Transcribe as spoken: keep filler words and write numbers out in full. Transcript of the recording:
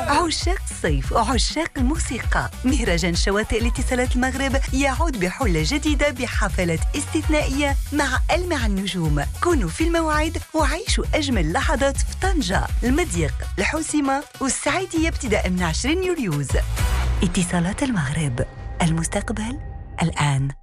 عشاق الصيف وعشاق الموسيقى، مهرجان شواطئ الاتصالات المغرب يعود بحلة جديدة بحفلات استثنائية مع ألمع النجوم. كونوا في الموعد وعيشوا أجمل لحظات في طنجة، المضيق، الحوسمة والسعيدية ابتداء من عشرين يوليوز. اتصالات المغرب، المستقبل الآن.